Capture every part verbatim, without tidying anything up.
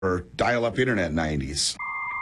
or dial-up internet nineties.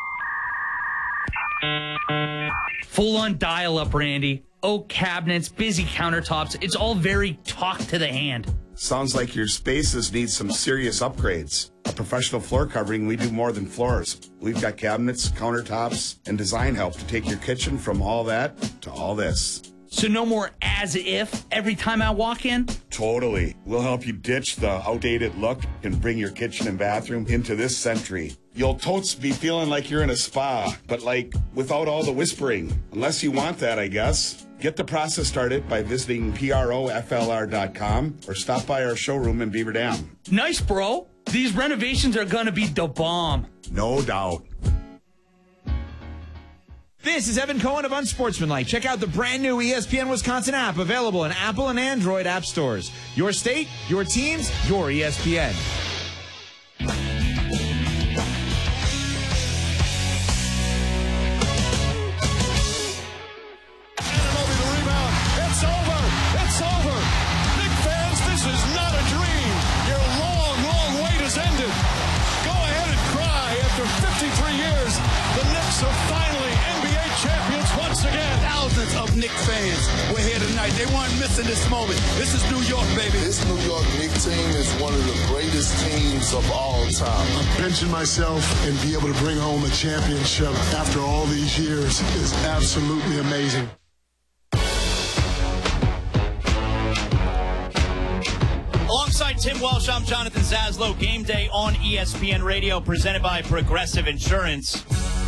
Full-on dial-up, Randy. Oak cabinets, busy countertops. It's all very talk to the hand. Sounds like your spaces need some serious upgrades. A professional floor covering, we do more than floors. We've got cabinets, countertops, and design help to take your kitchen from all that to all this. So no more as if every time I walk in? Totally. We'll help you ditch the outdated look and bring your kitchen and bathroom into this century. You'll totes be feeling like you're in a spa, but like without all the whispering. Unless you want that, I guess. Get the process started by visiting pro f l r dot com or stop by our showroom in Beaver Dam. Nice, bro. These renovations are gonna be the bomb. No doubt. This is Evan Cohen of Unsportsmanlike. Check out the brand new E S P N Wisconsin app available in Apple and Android app stores. Your state, your teams, your E S P N. Of Knicks fans were here tonight. They weren't missing this moment. This is New York, baby. This New York Knicks team is one of the greatest teams of all time. Benching myself and be able to bring home a championship after all these years is absolutely amazing. Alongside Tim Welsh, I'm Jonathan Zaslow. Game Day on E S P N Radio, presented by Progressive Insurance.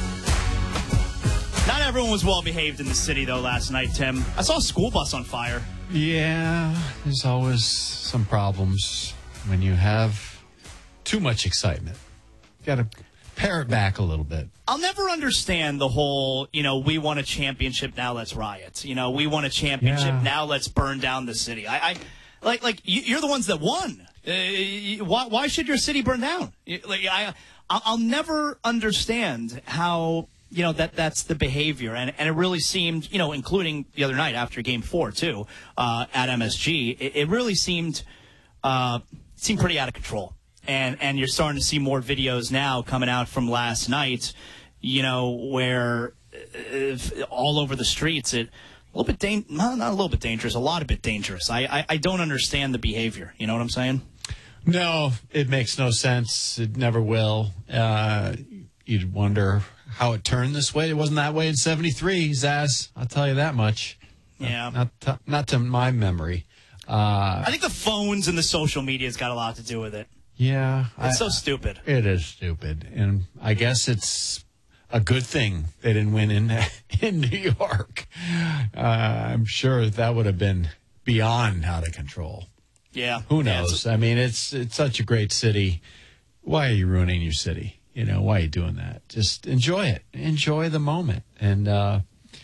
Not everyone was well behaved in the city, though, last night, Tim. I saw a school bus on fire. Yeah, there's always some problems when you have too much excitement. You got to pare it back a little bit. I'll never understand the whole, you know, we won a championship, now let's riot. You know, we won a championship, Yeah. now let's burn down the city. I, I like, like you're the ones that won. Uh, why, why should your city burn down? Like, I, I'll never understand how. You know, that that's the behavior. And, and it really seemed, you know, including the other night after game four, too, uh, at M S G, it, it really seemed uh, seemed pretty out of control. And and you're starting to see more videos now coming out from last night, you know, where uh, all over the streets, it a little bit, da- not, not a little bit dangerous, a lot of bit dangerous. I, I, I don't understand the behavior. You know what I'm saying? No, it makes no sense. It never will. Uh, you'd wonder how it turned this way. It wasn't that way in seventy-three, Zaz. I'll tell you that much. Yeah. Not to, not to my memory. Uh, I think the phones and the social media's got a lot to do with it. Yeah. It's I, so stupid. It is stupid. And I guess it's a good thing they didn't win in, in New York. Uh, I'm sure that would have been beyond out of control. Yeah. Who knows? Yeah, I mean, it's it's such a great city. Why are you ruining your city? You know, why are you doing that? Just enjoy it. Enjoy the moment. And uh,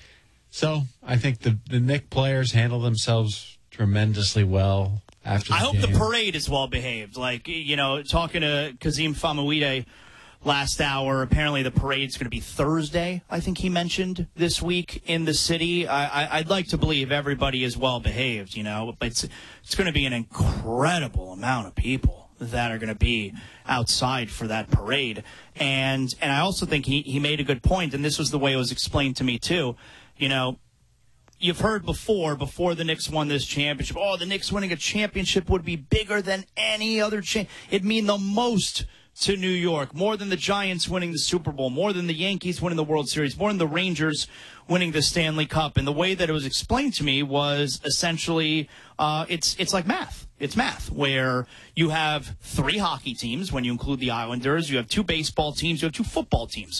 so I think the, the Knicks players handle themselves tremendously well after the I hope game. the parade is well behaved. Like, you know, talking to Kazim Famouide last hour, apparently the parade's going to be Thursday, I think he mentioned, this week in the city. I, I, I'd like to believe everybody is well behaved, you know, but it's, it's going to be an incredible amount of people that are going to be outside for that parade. And and I also think he, he made a good point, and this was the way it was explained to me too. You know, you've heard before, before the Knicks won this championship, oh, the Knicks winning a championship would be bigger than any other champ. It'd mean the most to New York, more than the Giants winning the Super Bowl, more than the Yankees winning the World Series, more than the Rangers winning the Stanley Cup. And the way that it was explained to me was essentially uh, it's it's like math. It's math, where you have three hockey teams when you include the Islanders, you have two baseball teams, you have two football teams.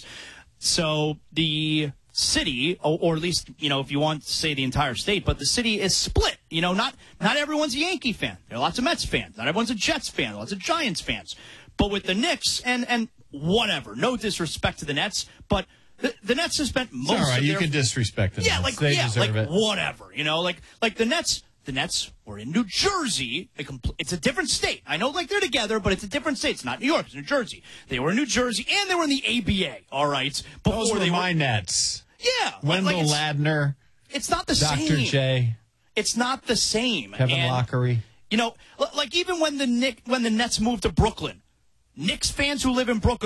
So the city, or, or at least, you know, if you want to say the entire state, but the city is split. You know, not not everyone's a Yankee fan. There are lots of Mets fans. Not everyone's a Jets fan. Lots of Giants fans. But with the Knicks, and, and whatever, no disrespect to the Nets, but the, the Nets have spent most it's all right, of you their... can disrespect the yeah, Nets. like, They yeah, deserve like it. whatever, you know, like like the Nets... The Nets were in New Jersey. It's a different state. I know, like, they're together, but it's a different state. It's not New York. It's New Jersey. They were in New Jersey, and they were in the A B A, all right? Before Those were they my were... Nets. Yeah. Wendell like it's, Ladner. It's not the Doctor same. J. It's not the same. Kevin and, Lockery. You know, like, even when the Nick, when the Nets moved to Brooklyn, Knicks fans who live in Brooklyn